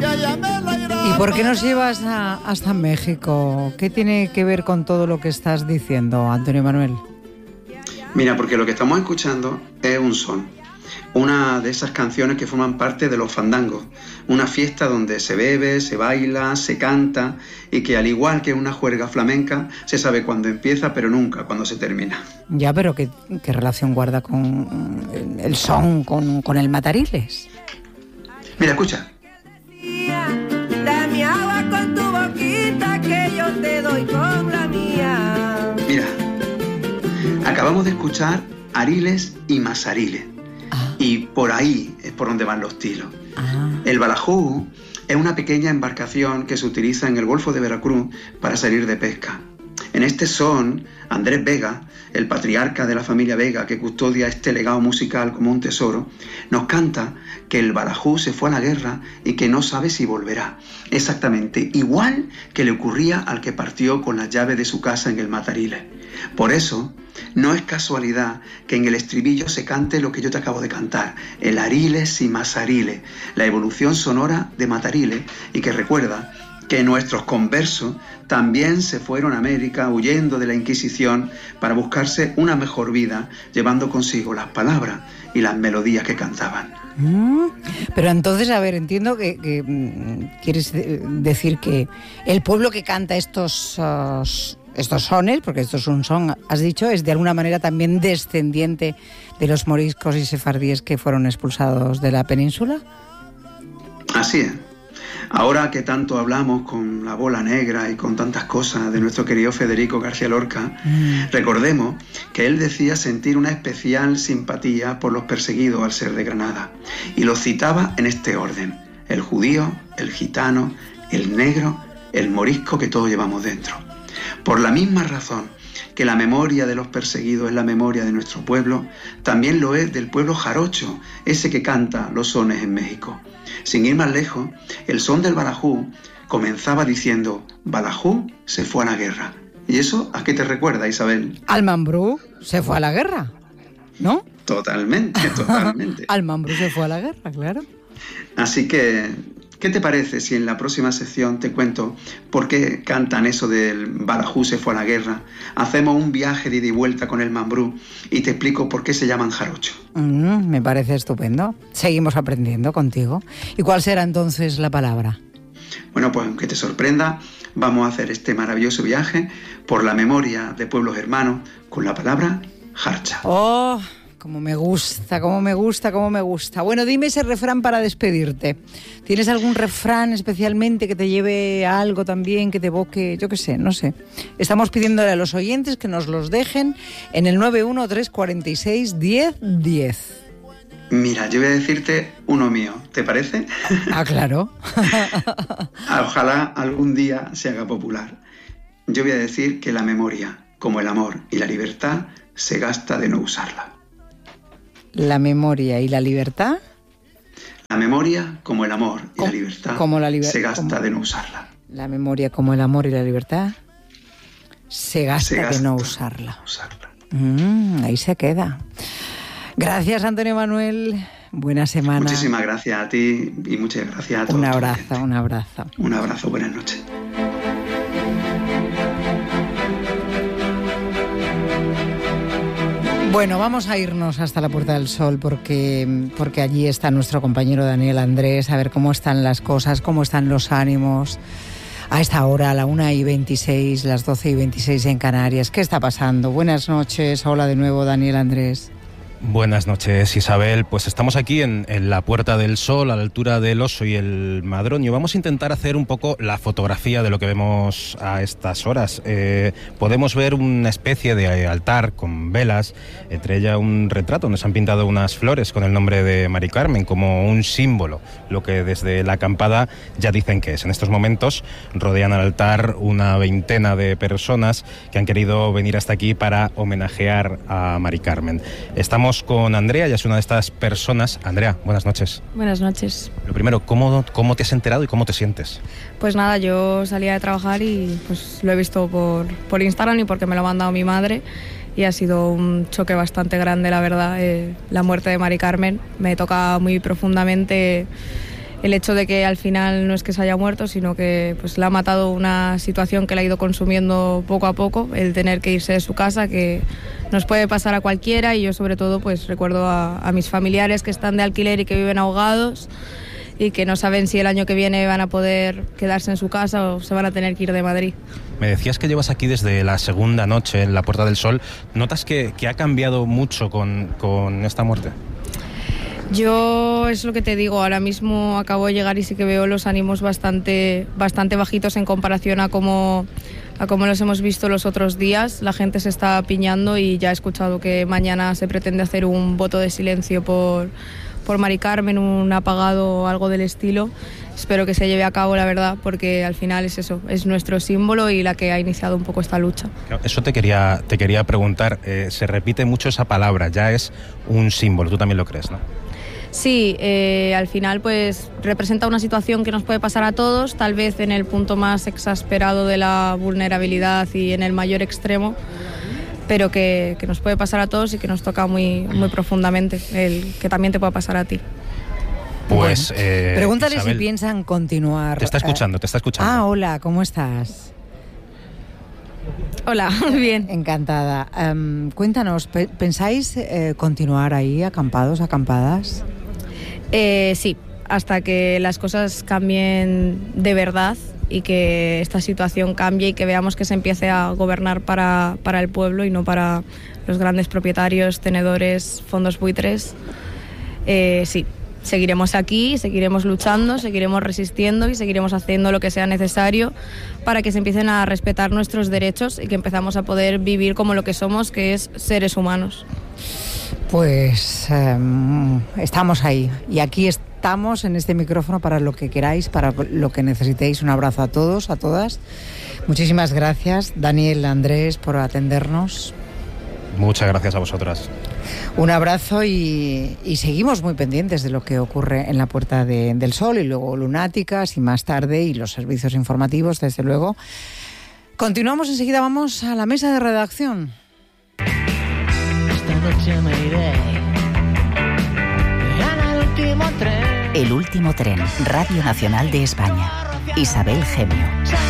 ¿Y por qué nos llevas hasta México? ¿Qué tiene que ver con todo lo que estás diciendo, Antonio Manuel? Mira, porque lo que estamos escuchando es un son. Una de esas canciones que forman parte de los fandangos, una fiesta donde se bebe, se baila, se canta y que al igual que una juerga flamenca se sabe cuándo empieza pero nunca cuándo se termina. Ya, pero ¿qué relación guarda con el son, con el Matariles? Mira, escucha. Dame agua con tu boquita que yo te doy con la mía. Mira, acabamos de escuchar Ariles y Masariles. Y por ahí es por donde van los tiros. El balajú es una pequeña embarcación que se utiliza en el Golfo de Veracruz para salir de pesca. En este son, Andrés Vega, el patriarca de la familia Vega que custodia este legado musical como un tesoro, nos canta que el balajú se fue a la guerra y que no sabe si volverá. Exactamente igual que le ocurría al que partió con las llaves de su casa en el Matariles. Por eso, no es casualidad que en el estribillo se cante lo que yo te acabo de cantar, el Ariles y Masariles, la evolución sonora de Matariles, y que recuerda que nuestros conversos también se fueron a América huyendo de la Inquisición para buscarse una mejor vida, llevando consigo las palabras y las melodías que cantaban. Pero entonces, a ver, entiendo que quieres decir que el pueblo que canta estos sones, porque esto es un son, has dicho, es de alguna manera también descendiente de los moriscos y sefardíes que fueron expulsados de la península. Así es. Ahora que tanto hablamos con la bola negra y con tantas cosas de nuestro querido Federico García Lorca, recordemos que él decía sentir una especial simpatía por los perseguidos al ser de Granada, y los citaba en este orden: el judío, el gitano, el negro, el morisco que todos llevamos dentro. Por la misma razón que la memoria de los perseguidos es la memoria de nuestro pueblo, también lo es del pueblo jarocho, ese que canta los sones en México. Sin ir más lejos, el son del balajú comenzaba diciendo: balajú se fue a la guerra. ¿Y eso a qué te recuerda, Isabel? Al Mambrú se fue a la guerra, ¿no? Totalmente. Al Mambrú se fue a la guerra, claro. Así que, ¿qué te parece si en la próxima sección te cuento por qué cantan eso del balajú se fue a la guerra? Hacemos un viaje de ida y vuelta con el Mambrú y te explico por qué se llaman jarocho. Me parece estupendo. Seguimos aprendiendo contigo. ¿Y cuál será entonces la palabra? Bueno, pues aunque te sorprenda, vamos a hacer este maravilloso viaje por la memoria de pueblos hermanos con la palabra jarcha. ¡Oh! Cómo me gusta, cómo me gusta, cómo me gusta. Bueno, dime ese refrán para despedirte. ¿Tienes algún refrán especialmente que te lleve a algo también, que te evoque, yo qué sé, no sé? Estamos pidiéndole a los oyentes que nos los dejen en el 913461010. Mira, yo voy a decirte uno mío, ¿te parece? Ah, claro. Ojalá algún día se haga popular. Yo voy a decir que la memoria, como el amor y la libertad, se gasta de no usarla. La memoria y la libertad. La memoria, como el amor y la libertad, se gasta de no usarla. La memoria, como el amor y la libertad, se gasta de no usarla. Ahí se queda. Gracias, Antonio Manuel. Buena semana. Muchísimas gracias a ti y muchas gracias a todos. Un abrazo, un abrazo. Un abrazo, buenas noches. Bueno, vamos a irnos hasta la Puerta del Sol porque allí está nuestro compañero Daniel Andrés, a ver cómo están las cosas, cómo están los ánimos a esta hora, a la 1:26, las 12:26 en Canarias. ¿Qué está pasando? Buenas noches. Hola de nuevo, Daniel Andrés. Buenas noches, Isabel. Pues estamos aquí en la Puerta del Sol, a la altura del Oso y el Madroño. Vamos a intentar hacer un poco la fotografía de lo que vemos a estas horas. Podemos ver una especie de altar con velas, entre ellas un retrato donde se han pintado unas flores con el nombre de Mari Carmen como un símbolo, lo que desde la acampada ya dicen que es. En estos momentos rodean al altar una veintena de personas que han querido venir hasta aquí para homenajear a Mari Carmen. Estamos con Andrea, ella es una de estas personas. Andrea, buenas noches. Buenas noches. Lo primero, ¿cómo te has enterado y cómo te sientes? Pues nada, yo salía de trabajar y pues lo he visto por Instagram y porque me lo ha mandado mi madre, y ha sido un choque bastante grande, la verdad. La muerte de Mari Carmen me toca muy profundamente el hecho de que al final no es que se haya muerto, sino que pues la ha matado una situación que la ha ido consumiendo poco a poco, el tener que irse de su casa, que nos puede pasar a cualquiera, y yo sobre todo pues recuerdo a mis familiares que están de alquiler y que viven ahogados y que no saben si el año que viene van a poder quedarse en su casa o se van a tener que ir de Madrid. Me decías que llevas aquí desde la segunda noche en la Puerta del Sol. ¿Notas que ha cambiado mucho con esta muerte? Yo es lo que te digo, ahora mismo acabo de llegar y sí que veo los ánimos bastante bajitos en comparación a cómo los hemos visto los otros días. La gente se está piñando y ya he escuchado que mañana se pretende hacer un voto de silencio por Mari Carmen, un apagado o algo del estilo. Espero que se lleve a cabo, la verdad, porque al final es eso, es nuestro símbolo y la que ha iniciado un poco esta lucha. Eso te quería preguntar, se repite mucho esa palabra, ya es un símbolo, tú también lo crees, ¿no? Sí, al final pues representa una situación que nos puede pasar a todos, tal vez en el punto más exasperado de la vulnerabilidad y en el mayor extremo, pero que nos puede pasar a todos y que nos toca muy, muy profundamente, el que también te pueda pasar a ti. Pues pregúntale Isabel, si piensan continuar. Te está escuchando. Ah, hola, ¿cómo estás? Hola, bien. Encantada. Cuéntanos, ¿pensáis continuar ahí acampados, acampadas? Sí, hasta que las cosas cambien de verdad y que esta situación cambie y que veamos que se empiece a gobernar para el pueblo y no para los grandes propietarios, tenedores, fondos buitres. Sí, seguiremos aquí, seguiremos luchando, seguiremos resistiendo y seguiremos haciendo lo que sea necesario para que se empiecen a respetar nuestros derechos y que empezamos a poder vivir como lo que somos, que es seres humanos. Pues estamos ahí y aquí estamos en este micrófono para lo que queráis, para lo que necesitéis. Un abrazo a todos, a todas. Muchísimas gracias, Daniel, Andrés, por atendernos. Muchas gracias a vosotras. Un abrazo y seguimos muy pendientes de lo que ocurre en la Puerta del Sol y luego Lunáticas y más tarde y los servicios informativos, desde luego. Continuamos enseguida, vamos a la mesa de redacción. El último tren, Radio Nacional de España. Isabel Gemio.